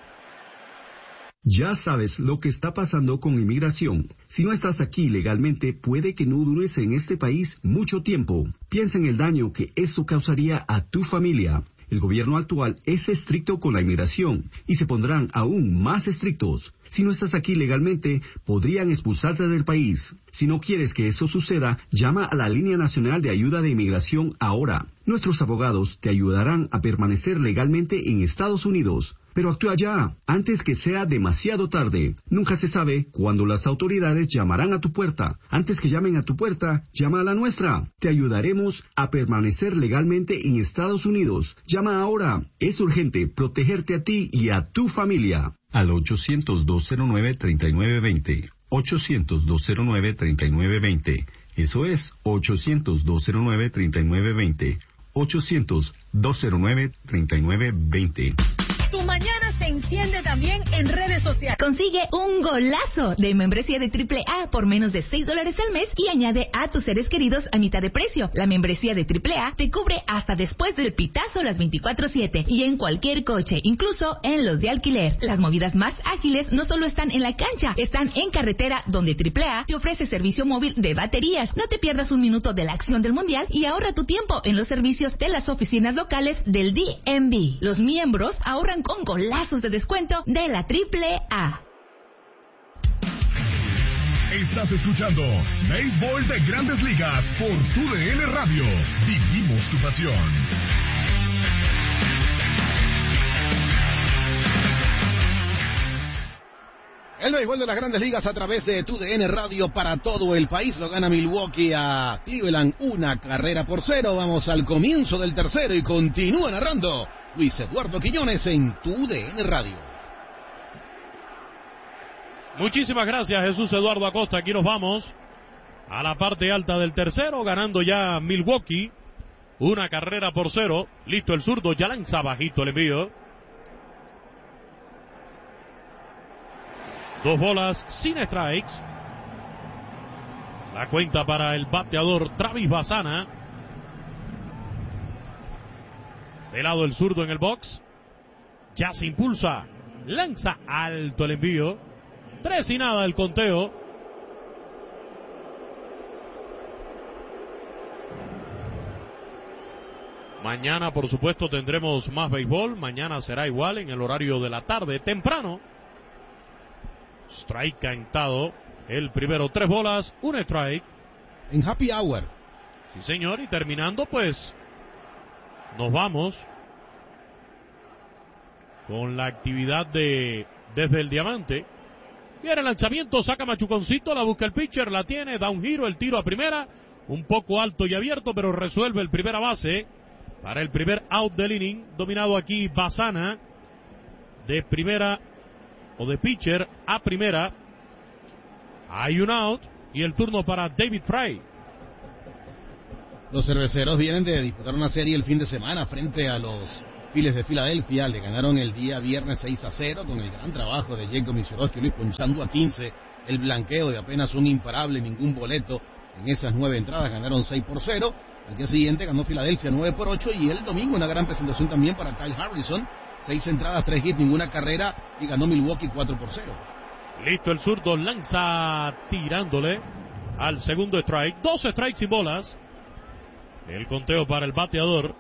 Ya sabes lo que está pasando con inmigración. Si no estás aquí legalmente, puede que no dures en este país mucho tiempo. Piensa en el daño que eso causaría a tu familia. El gobierno actual es estricto con la inmigración y se pondrán aún más estrictos. Si no estás aquí legalmente, podrían expulsarte del país. Si no quieres que eso suceda, llama a la Línea Nacional de Ayuda de Inmigración ahora. Nuestros abogados te ayudarán a permanecer legalmente en Estados Unidos. Pero actúa ya, antes que sea demasiado tarde. Nunca se sabe cuándo las autoridades llamarán a tu puerta. Antes que llamen a tu puerta, llama a la nuestra. Te ayudaremos a permanecer legalmente en Estados Unidos. Llama ahora. Es urgente protegerte a ti y a tu familia. Al ochocientos, dos cero nueve, treinta y nueve veinte. ochocientos, dos cero nueve, treinta y nueve veinte. Eso es ochocientos, dos cero nueve, treinta y nueve veinte. ochocientos, dos cero nueve, treinta y nueve veinte. Tu mañana se enciende también en redes sociales. Consigue un golazo de membresía de triple A por menos de seis dólares al mes y añade a tus seres queridos a mitad de precio. La membresía de triple A te cubre hasta después del pitazo las veinticuatro siete y en cualquier coche, incluso en los de alquiler. Las movidas más ágiles no solo están en la cancha, están en carretera, donde triple A te ofrece servicio móvil de baterías. No te pierdas un minuto de la acción del mundial y ahorra tu tiempo en los servicios de las oficinas locales del D M V. Los miembros ahorran con golazos de descuento de la triple A. Estás escuchando Béisbol de Grandes Ligas por Tu D N Radio. Vivimos tu pasión. El béisbol de las Grandes Ligas a través de Tu D N Radio para todo el país. Lo gana Milwaukee a Cleveland una carrera por cero. Vamos al comienzo del tercero y continúa narrando Luis Eduardo Quiñones en Tu D N Radio. Muchísimas gracias, Jesús Eduardo Acosta. Aquí nos vamos a la parte alta del tercero, ganando ya Milwaukee una carrera por cero. Listo el zurdo, ya lanza bajito el envío. Dos bolas sin strikes. La cuenta para el bateador Travis Bassana. De lado el zurdo en el box. Ya se impulsa. Lanza alto el envío. Tres y nada el conteo. Mañana, por supuesto, tendremos más béisbol. Mañana será igual en el horario de la tarde, temprano. Strike cantado. El primero, tres bolas, un strike. En happy hour. Sí, señor. Y terminando, pues, nos vamos con la actividad de Desde el Diamante. Viene el lanzamiento, saca Machuconcito, la busca el pitcher, la tiene, da un giro, el tiro a primera. Un poco alto y abierto, pero resuelve el primera base para el primer out del inning. Dominado aquí Bassana, de primera o de pitcher a primera. Hay un out y el turno para David Fry. Los cerveceros vienen de disputar una serie el fin de semana frente a los Phillies de Filadelfia le ganaron el día viernes seis a cero con el gran trabajo de Jacob Misiorowski, Luis, ponchando a quince, el blanqueo de apenas un imparable, ningún boleto en esas nueve entradas, ganaron seis por cero. Al día siguiente ganó Filadelfia nueve por ocho y el domingo una gran presentación también para Kyle Harrison, seis entradas, tres hits, ninguna carrera y ganó Milwaukee cuatro por cero. Listo, el zurdo lanza tirándole al segundo strike, dos strikes y bolas. El conteo para el bateador.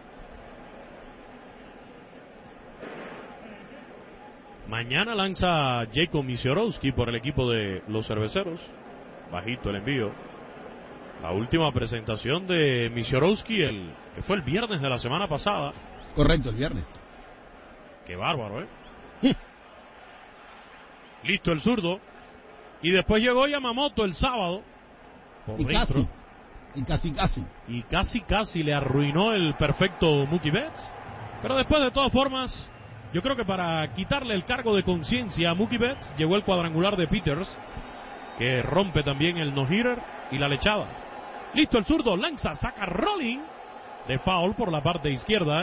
Mañana lanza Jacob Misiorowski por el equipo de los Cerveceros. Bajito el envío. La última presentación de Misiorowski, el que fue el viernes de la semana pasada. Correcto, el viernes. Qué bárbaro, ¿eh? Listo el zurdo. Y después llegó Yamamoto el sábado. Por y dentro. casi. Y casi, casi. Y casi, casi le arruinó el perfecto Mookie Betts. Pero después, de todas formas, yo creo que para quitarle el cargo de conciencia a Mookie Betts, llegó el cuadrangular de Peters, que rompe también el no-hitter y la lechada. Listo el zurdo, lanza, saca rolling de foul por la parte izquierda.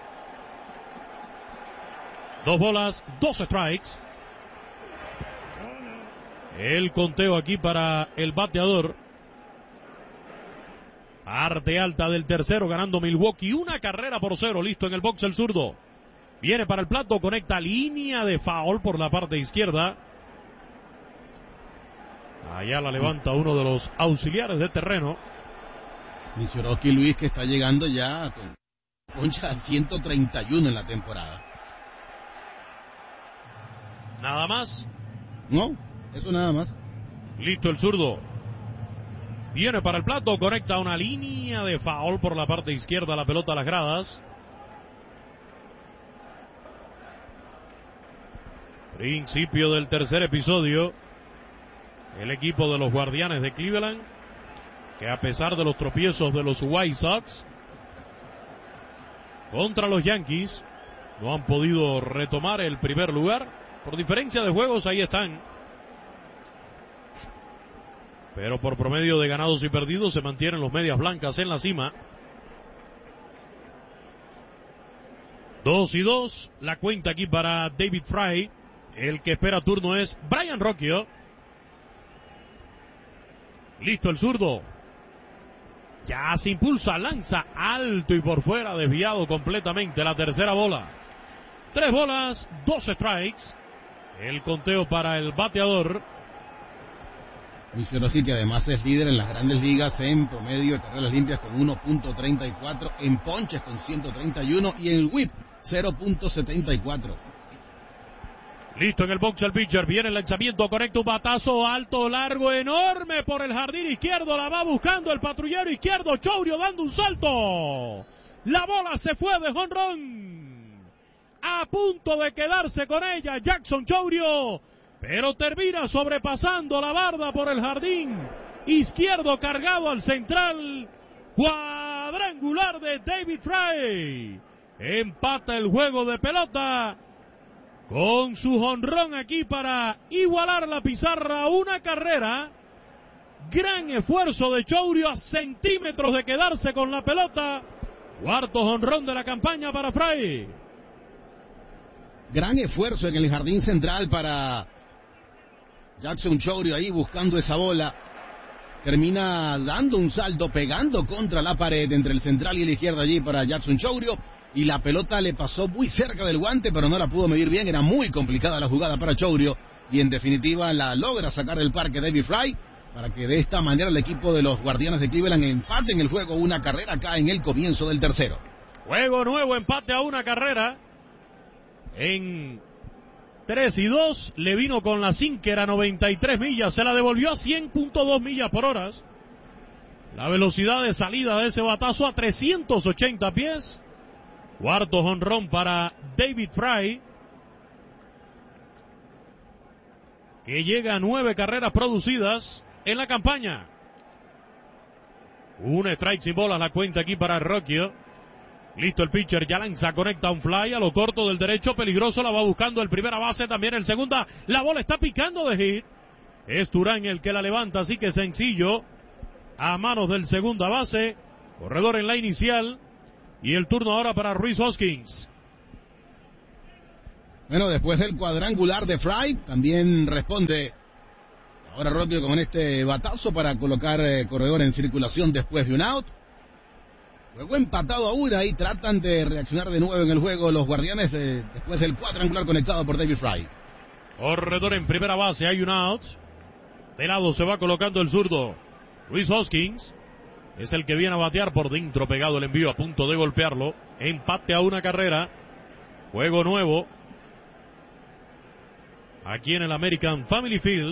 Dos bolas, dos strikes. El conteo aquí para el bateador. Parte alta del tercero, ganando Milwaukee, una carrera por cero. Listo en el box el zurdo. Viene para el plato, conecta línea de foul por la parte izquierda. Allá la levanta uno de los auxiliares de terreno. Misiorowski, Luis, que está llegando ya con poncha a ciento treinta y uno en la temporada. ¿Nada más? No, eso nada más. Listo el zurdo. Viene para el plato, conecta una línea de foul por la parte izquierda, la pelota a las gradas. Principio del tercer episodio. El equipo de los Guardianes de Cleveland, que a pesar de los tropiezos de los White Sox contra los Yankees, no han podido retomar el primer lugar. Por diferencia de juegos, ahí están. Pero por promedio de ganados y perdidos se mantienen los medias blancas en la cima. Dos y dos, la cuenta aquí para David Fry. El que espera turno es Brian Rocchio. Listo el zurdo. Ya se impulsa, lanza alto y por fuera, desviado completamente. La tercera bola. Tres bolas, dos strikes. El conteo para el bateador. Misiorowski, que además es líder en las grandes ligas en promedio de carreras limpias con uno punto treinta y cuatro, en ponches con ciento treinta y uno y en whip cero punto setenta y cuatro. Listo en el box el pitcher, viene el lanzamiento, conecta un batazo alto, largo, enorme por el jardín izquierdo, la va buscando el patrullero izquierdo, Chourio dando un salto. La bola se fue de jonrón. A punto de quedarse con ella Jackson Chourio, pero termina sobrepasando la barda por el jardín izquierdo, cargado al central. Cuadrangular de David Fry. Empata el juego de pelota con su jonrón aquí para igualar la pizarra. Una carrera. Gran esfuerzo de Chourio a centímetros de quedarse con la pelota. Cuarto jonrón de la campaña para Fry. Gran esfuerzo en el jardín central para Jackson Chourio, ahí buscando esa bola. Termina dando un salto, pegando contra la pared entre el central y la izquierda allí para Jackson Chourio. Y la pelota le pasó muy cerca del guante, pero no la pudo medir bien. Era muy complicada la jugada para Chourio. Y en definitiva la logra sacar del parque David Fry, para que de esta manera el equipo de los Guardianes de Cleveland empate en el juego una carrera acá en el comienzo del tercero. Juego nuevo, empate a una carrera. En tres y dos le vino con la sinker a noventa y tres millas. Se la devolvió a cien punto dos millas por hora. La velocidad de salida de ese batazo a trescientos ochenta pies. Cuarto jonrón para David Fry, que llega a nueve carreras producidas en la campaña. Un strike sin bolas, la cuenta aquí para Rocchio. Listo el pitcher, ya lanza, conecta un fly a lo corto del derecho, peligroso, la va buscando el primera base, también el segunda, la bola está picando de hit. Es Turán el que la levanta, así que sencillo, a manos del segunda base, corredor en la inicial. Y el turno ahora para Rhys Hoskins. Bueno, después del cuadrangular de Fry, también responde ahora Rocchio con este batazo para colocar eh, corredor en circulación después de un out. Juego empatado a una y tratan de reaccionar de nuevo en el juego los Guardianes eh, después del cuadrangular conectado por David Fry. Corredor en primera base, hay un out. De lado se va colocando el zurdo Rhys Hoskins. Es el que viene a batear por dentro, pegado el envío, a punto de golpearlo. Empate a una carrera. Juego nuevo aquí en el American Family Field.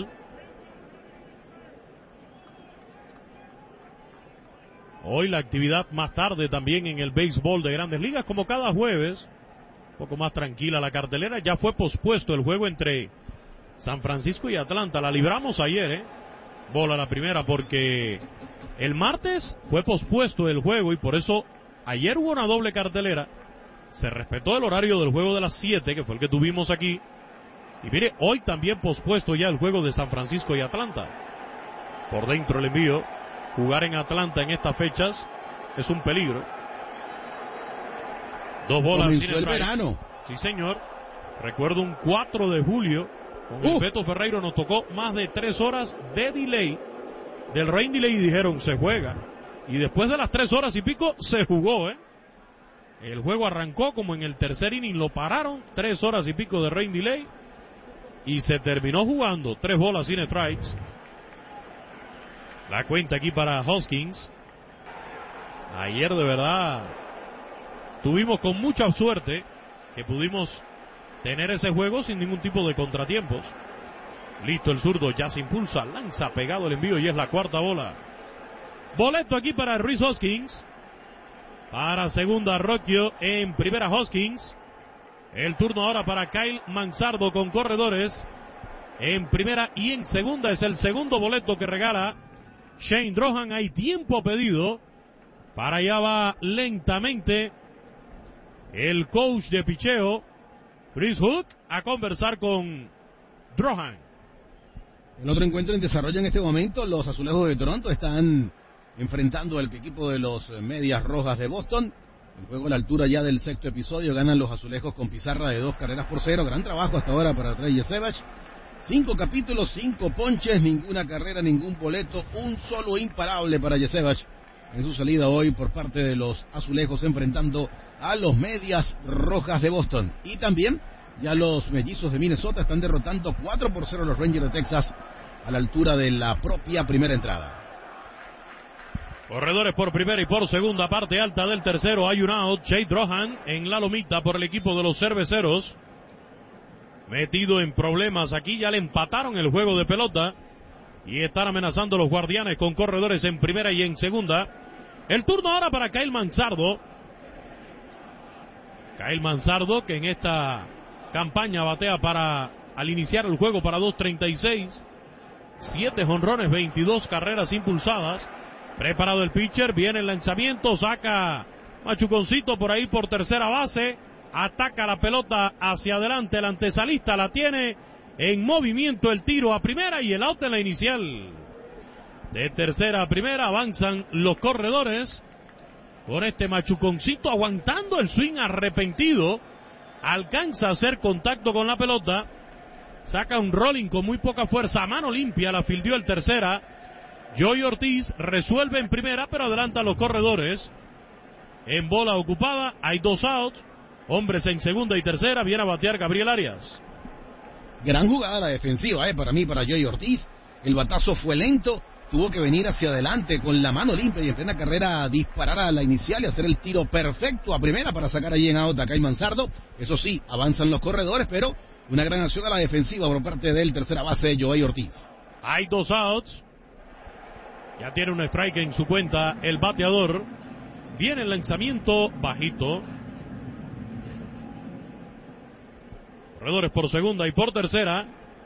Hoy la actividad más tarde también en el béisbol de Grandes Ligas, como cada jueves. Un poco más tranquila la cartelera. Ya fue pospuesto el juego entre San Francisco y Atlanta. La libramos ayer, ¿eh? Bola la primera porque el martes fue pospuesto el juego y por eso ayer hubo una doble cartelera. Se respetó el horario del juego de las siete, que fue el que tuvimos aquí. Y mire, hoy también pospuesto ya el juego de San Francisco y Atlanta. Por dentro el envío. Jugar en Atlanta en estas fechas es un peligro. Dos bolas. Comenzó el verano. Sí, señor. Recuerdo un cuatro de julio. Con uh. el Beto Ferreiro nos tocó más de tres horas de delay. Del rain delay y dijeron se juega. Y después de las tres horas y pico se jugó, ¿eh? El juego arrancó como en el tercer inning, lo pararon. Tres horas y pico de rain delay. Y se terminó jugando. Tres bolas sin strikes. La cuenta aquí para Hoskins. Ayer de verdad tuvimos con mucha suerte que pudimos tener ese juego sin ningún tipo de contratiempos. Listo el zurdo, ya se impulsa, lanza pegado el envío y es la cuarta bola. Boleto aquí para Rhys Hoskins. Para segunda Rocchio, en primera Hoskins. El turno ahora para Kyle Manzardo con corredores. En primera y en segunda es el segundo boleto que regala Shane Drohan. Hay tiempo pedido. Para allá va lentamente el coach de picheo, Chris Hook, a conversar con Drohan. El otro encuentro en desarrollo en este momento, los Azulejos de Toronto están enfrentando al equipo de los Medias Rojas de Boston. El juego a la altura ya del sexto episodio, ganan los Azulejos con pizarra de dos carreras por cero. Gran trabajo hasta ahora para Trey Yesevich. Cinco capítulos, cinco ponches, ninguna carrera, ningún boleto, un solo imparable para Yesevich en su salida hoy por parte de los Azulejos enfrentando a los Medias Rojas de Boston. Y también ya los Mellizos de Minnesota están derrotando cuatro por cero a los Rangers de Texas a la altura de la propia primera entrada. Corredores por primera y por segunda, parte alta del tercero, hay un out. Shane Drohan en la lomita por el equipo de los Cerveceros. Metido en problemas aquí, ya le empataron el juego de pelota. Y están amenazando los Guardianes con corredores en primera y en segunda. El turno ahora para Kyle Manzardo. Kyle Manzardo que en esta campaña batea para, al iniciar el juego, para dos treinta y seis. siete jonrones, veintidós carreras impulsadas. Preparado el pitcher, viene el lanzamiento, saca Machuconcito por ahí por tercera base. Ataca la pelota hacia adelante, el antesalista la tiene en movimiento, el tiro a primera y el out en la inicial. De tercera a primera avanzan los corredores con este Machuconcito aguantando el swing arrepentido. Alcanza a hacer contacto con la pelota, saca un rolling con muy poca fuerza, a mano limpia la fildió el tercera. Joey Ortiz resuelve en primera, pero adelanta a los corredores. En bola ocupada hay dos outs, hombres en segunda y tercera, viene a batear Gabriel Arias. Gran jugada la defensiva, eh, para mí, para Joey Ortiz. El batazo fue lento, tuvo que venir hacia adelante con la mano limpia y en plena carrera disparar a la inicial y hacer el tiro perfecto a primera para sacar allí en out a Kyle Manzardo. Eso sí, avanzan los corredores, pero una gran acción a la defensiva por parte del tercera base Joey Ortiz. Hay dos outs. Ya tiene un strike en su cuenta el bateador. Viene el lanzamiento bajito. Corredores por segunda y por tercera.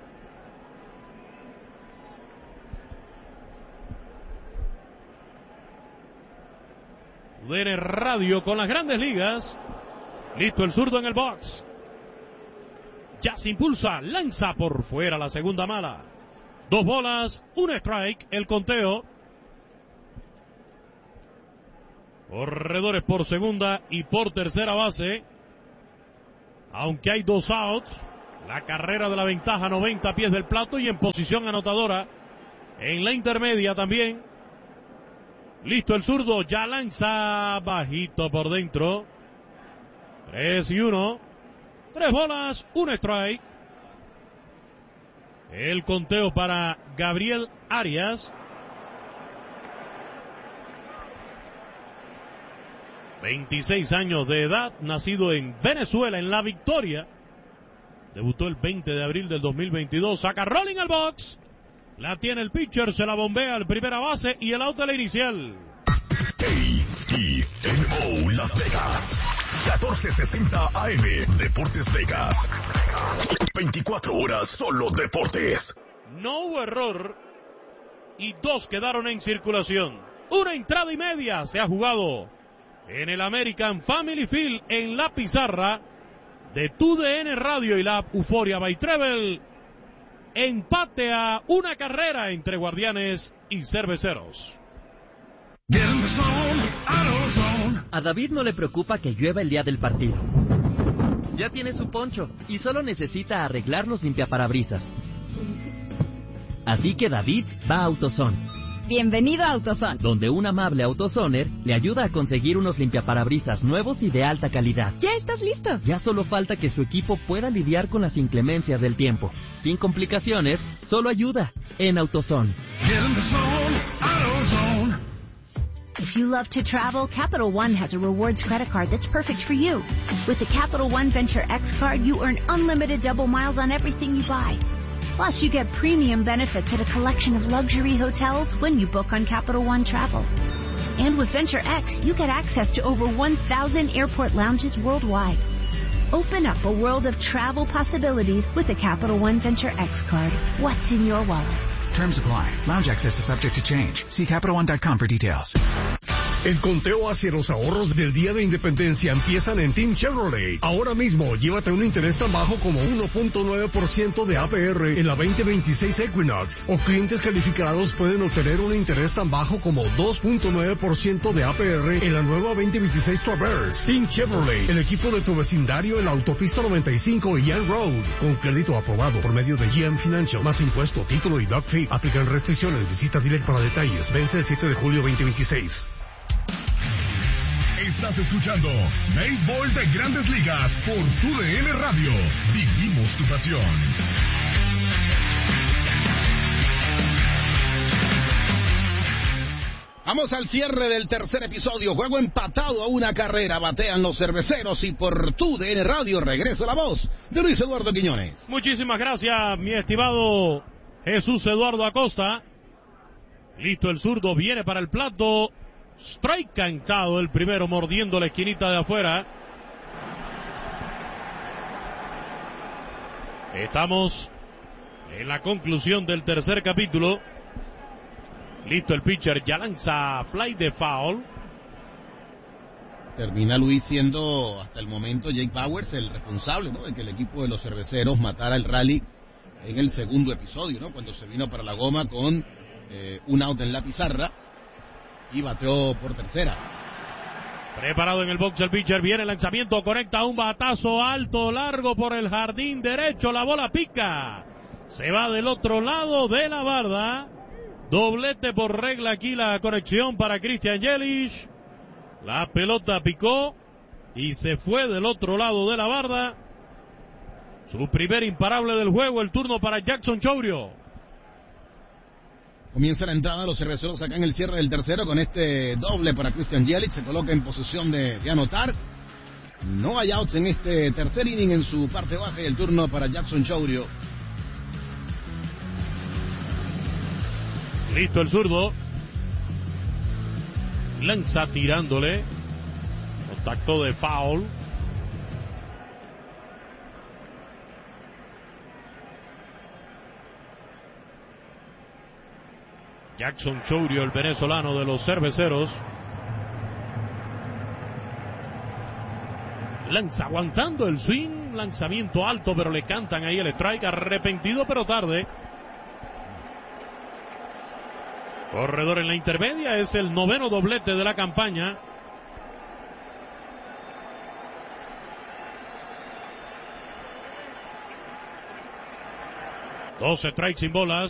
U D N Radio con las Grandes Ligas. Listo el zurdo en el box. Ya se impulsa, lanza por fuera la segunda mala. Dos bolas, un strike, el conteo. Corredores por segunda y por tercera base. Aunque hay dos outs, la carrera de la ventaja noventa pies del plato y en posición anotadora en la intermedia también. Listo el zurdo, ya lanza bajito por dentro. tres y uno. Tres bolas, un strike. El conteo para Gabriel Arias. veintiséis años de edad, nacido en Venezuela, en La Victoria. Debutó el veinte de abril del dos mil veintidós. Saca rolling al box. La tiene el pitcher, se la bombea al primera base y el out de la inicial. A T N O Las Vegas. catorce sesenta A M. Deportes Vegas. veinticuatro horas solo deportes. No hubo error y dos quedaron en circulación. Una entrada y media se ha jugado en el American Family Field en la pizarra de Tu D N Radio y la Euforia by Treble. Empate a una carrera entre Guardianes y Cerveceros. A David no le preocupa que llueva el día del partido. Ya tiene su poncho y solo necesita arreglar los limpiaparabrisas. Así que David va a AutoZone. Bienvenido a AutoZone, donde un amable AutoZoner le ayuda a conseguir unos limpiaparabrisas nuevos y de alta calidad. ¿Ya estás listo? Ya solo falta que su equipo pueda lidiar con las inclemencias del tiempo. Sin complicaciones, solo ayuda en AutoZone. If you love to travel, Capital One has a rewards credit card that's perfect for you. With the Capital One Venture X card, you earn unlimited double miles on everything you buy. Plus, you get premium benefits at a collection of luxury hotels when you book on Capital One Travel. And with Venture X, you get access to over one thousand airport lounges worldwide. Open up a world of travel possibilities with the Capital One Venture X card. What's in your wallet? Terms apply. Lounge access is subject to change. See Capital One dot com for details. El conteo hacia los ahorros del Día de Independencia empiezan en Team Chevrolet. Ahora mismo, llévate un interés tan bajo como uno punto nueve por ciento de A P R en la veinte veintiséis Equinox. O clientes calificados pueden obtener un interés tan bajo como dos punto nueve por ciento de A P R en la nueva veinte veintiséis Traverse. Team Chevrolet, el equipo de tu vecindario en la autopista noventa y cinco y Young Road. Con crédito aprobado por medio de G M Financial. Más impuesto, título y doc fee. Aplican restricciones. Visita dealer para detalles. Vence el siete de julio veinte veintiséis. Estás escuchando Béisbol de Grandes Ligas por Tu D N Radio. Vivimos tu pasión. Vamos al cierre del tercer episodio. Juego empatado a una carrera. Batean los Cerveceros y por Tu D N Radio regresa la voz de Luis Eduardo Quiñones. Muchísimas gracias, mi estimado Jesús Eduardo Acosta. Listo el zurdo, viene para el plato. Strike cantado el primero, mordiendo la esquinita de afuera. Estamos en la conclusión del tercer capítulo. Listo el pitcher, ya lanza fly de foul. Termina Luis siendo hasta el momento Jake Bauers el responsable, ¿no?, de que el equipo de los Cerveceros matara el rally en el segundo episodio, ¿no?, cuando se vino para la goma con eh, un out en la pizarra y bateó por tercera. Preparado en el box el pitcher, viene el lanzamiento, conecta un batazo alto, largo por el jardín derecho, la bola pica, se va del otro lado de la barda, doblete por regla aquí la conexión para Christian Yelich, la pelota picó y se fue del otro lado de la barda, su primer imparable del juego, el turno para Jackson Chourio. Comienza la entrada de los Cerveceros acá en el cierre del tercero con este doble para Christian Yelich. Se coloca en posición de, de anotar. No hay outs en este tercer inning en su parte baja y el turno para Jackson Chourio. Listo el zurdo. Lanza tirándole. Contacto de foul. Jackson Chourio, el venezolano de los Cerveceros. Lanza aguantando el swing, lanzamiento alto, pero le cantan ahí el strike, arrepentido pero tarde. Corredor en la intermedia, es el noveno doblete de la campaña Dos strikes sin bolas.